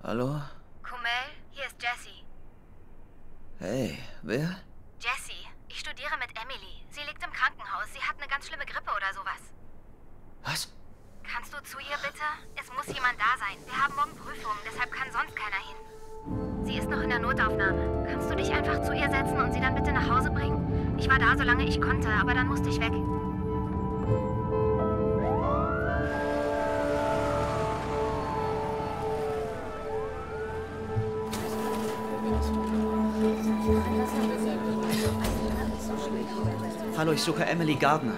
Hallo? Kumail, hier ist Jessie. Hey, wer? Jessie, ich studiere mit Emily. Sie liegt im Krankenhaus. Sie hat eine ganz schlimme Grippe oder sowas. Was? Kannst du zu ihr bitte? Es muss jemand da sein. Wir haben morgen Prüfungen, deshalb kann sonst keiner hin. Sie ist noch in der Notaufnahme. Kannst du dich einfach zu ihr setzen und sie dann bitte nach Hause bringen? Ich war da, solange ich konnte, aber dann musste ich weg. Hallo, ich suche Emily Gardner.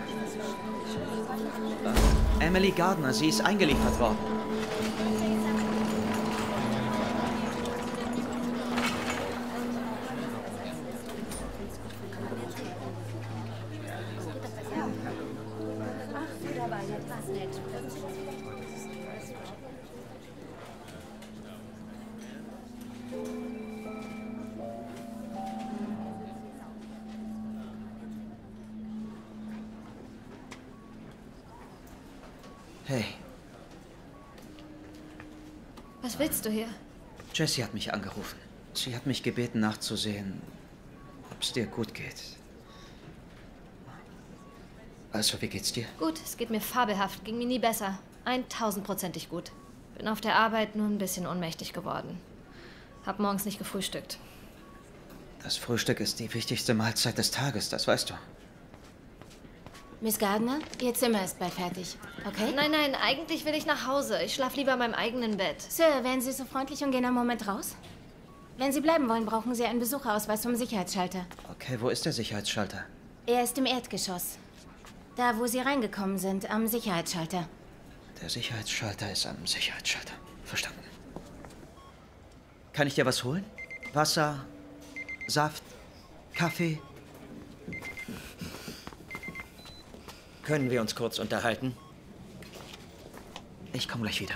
Emily Gardner, sie ist eingeliefert worden. Hey, Was willst du hier? Jessie hat mich angerufen. Sie hat mich gebeten, nachzusehen, ob es dir gut geht. Also, wie geht's dir? Gut, es geht mir fabelhaft. Ging mir nie besser. 1000%ig gut. Bin auf der Arbeit nur ein bisschen ohnmächtig geworden. Hab morgens nicht gefrühstückt. Das Frühstück ist die wichtigste Mahlzeit des Tages, das weißt du. Miss Gardner, Ihr Zimmer ist bald fertig, okay? Nein, eigentlich will ich nach Hause. Ich schlaf lieber in meinem eigenen Bett. Sir, wären Sie so freundlich und gehen einen Moment raus? Wenn Sie bleiben wollen, brauchen Sie einen Besucherausweis vom Sicherheitsschalter. Okay, wo ist der Sicherheitsschalter? Er ist im Erdgeschoss. Da, wo Sie reingekommen sind, am Sicherheitsschalter. Der Sicherheitsschalter ist am Sicherheitsschalter. Verstanden. Kann ich dir was holen? Wasser, Saft, Kaffee? Können wir uns kurz unterhalten? Ich komme gleich wieder.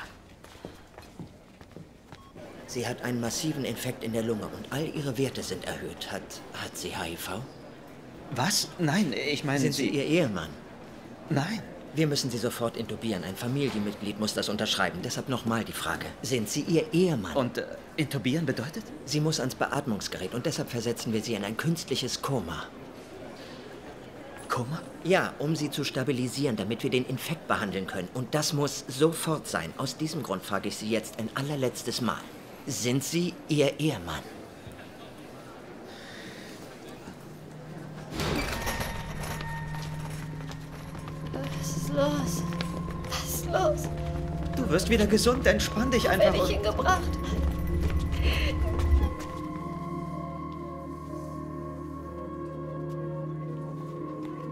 Sie hat einen massiven Infekt in der Lunge und all ihre Werte sind erhöht. Hat sie HIV? Was? Nein, ich meine, Sind Sie Ihr Ehemann? Nein. Wir müssen Sie sofort intubieren. Ein Familienmitglied muss das unterschreiben. Deshalb nochmal die Frage. Sind Sie Ihr Ehemann? Und intubieren bedeutet? Sie muss ans Beatmungsgerät und deshalb versetzen wir Sie in ein künstliches Koma. Koma? Ja, um Sie zu stabilisieren, damit wir den Infekt behandeln können. Und das muss sofort sein. Aus diesem Grund frage ich Sie jetzt ein allerletztes Mal. Sind Sie Ihr Ehemann? Was ist los? Was ist los? Du wirst wieder gesund, entspann dich einfach. Werde ich hingebracht?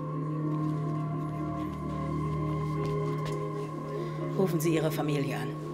Rufen Sie Ihre Familie an.